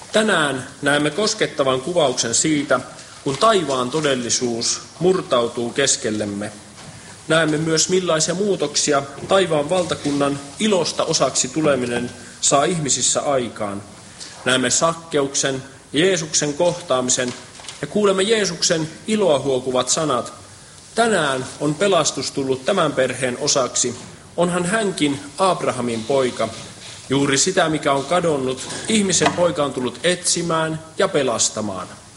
Tänään näemme koskettavan kuvauksen siitä, kun taivaan todellisuus murtautuu keskellemme. Näemme myös, millaisia muutoksia taivaan valtakunnan ilosta osaksi tuleminen saa ihmisissä aikaan. Näemme Sakkeuksen ja Jeesuksen kohtaamisen ja kuulemme Jeesuksen iloa huokuvat sanat. Tänään on pelastus tullut tämän perheen osaksi. Onhan hänkin Abrahamin poika. Juuri sitä, mikä on kadonnut, ihmisen poika on tullut etsimään ja pelastamaan.